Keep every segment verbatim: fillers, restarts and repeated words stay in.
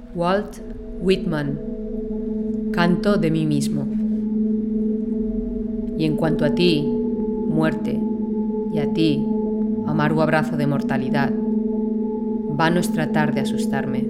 Walt Whitman. Canto de mí mismo. Y en cuanto a ti, muerte, y a ti, amargo abrazo de mortalidad, vano es tratar de asustarme.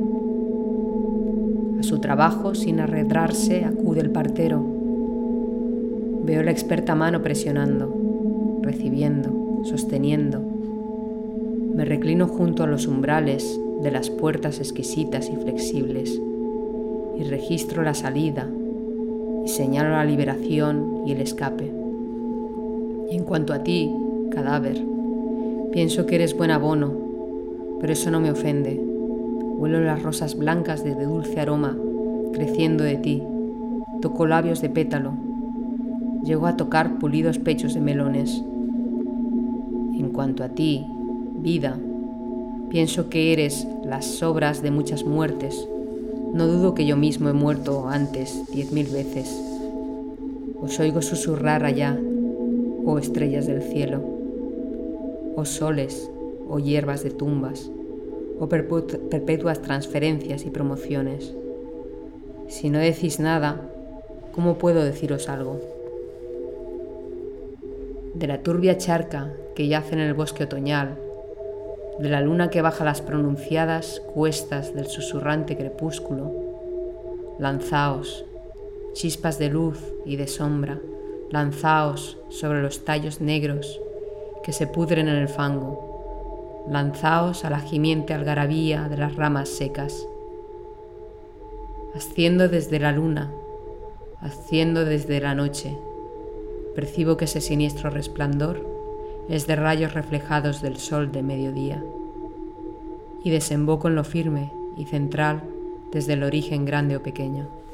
A su trabajo, sin arredrarse, acude el partero. Veo la experta mano presionando, recibiendo, sosteniendo. Me reclino junto a los umbrales de las puertas exquisitas y flexibles y registro la salida y señalo la liberación y el escape. Y en cuanto a ti, cadáver, pienso que eres buen abono, pero eso no me ofende. Huelo las rosas blancas de dulce aroma creciendo de ti. Toco labios de pétalo. Llego a tocar pulidos pechos de melones. En cuanto a ti, vida, pienso que eres las sobras de muchas muertes. No dudo que yo mismo he muerto antes diez mil veces. Os oigo susurrar allá, oh estrellas del cielo, oh soles, oh hierbas de tumbas, oh perpetuas transferencias y promociones. Si no decís nada, ¿cómo puedo deciros algo? De la turbia charca que yace en el bosque otoñal, de la luna que baja las pronunciadas cuestas del susurrante crepúsculo, lanzaos, chispas de luz y de sombra, lanzaos sobre los tallos negros que se pudren en el fango, lanzaos a la gimiente algarabía de las ramas secas. Asciendo desde la luna, asciendo desde la noche, percibo que ese siniestro resplandor es de rayos reflejados del sol de mediodía, y desemboco en lo firme y central desde el origen grande o pequeño.